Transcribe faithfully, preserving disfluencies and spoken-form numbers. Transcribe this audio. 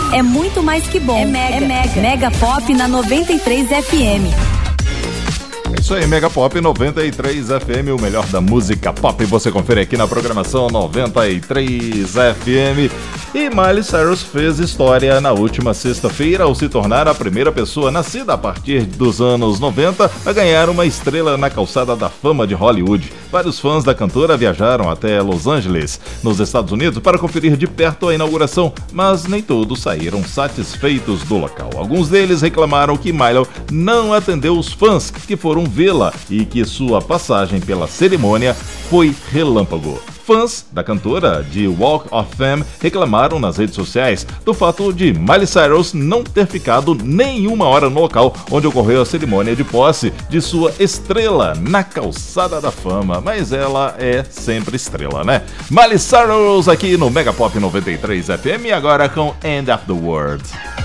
é muito mais que bom. É Mega. É Mega. Mega Pop na noventa e três F M. É isso aí, Mega Pop noventa e três F M, o melhor da música pop. Você confere aqui na programação noventa e três F M. E Miley Cyrus fez história na última sexta-feira ao se tornar a primeira pessoa nascida a partir dos anos noventa a ganhar uma estrela na calçada da fama de Hollywood. Vários fãs da cantora viajaram até Los Angeles, nos Estados Unidos, para conferir de perto a inauguração, mas nem todos saíram satisfeitos do local. Alguns deles reclamaram que Miley não atendeu os fãs que foram vê-la e que sua passagem pela cerimônia foi relâmpago. Fãs da cantora de Walk of Fame reclamaram nas redes sociais do fato de Miley Cyrus não ter ficado nenhuma hora no local onde ocorreu a cerimônia de posse de sua estrela na calçada da fama. Mas ela é sempre estrela, né? Miley Cyrus aqui no Mega Pop noventa e três F M, agora com End of the World.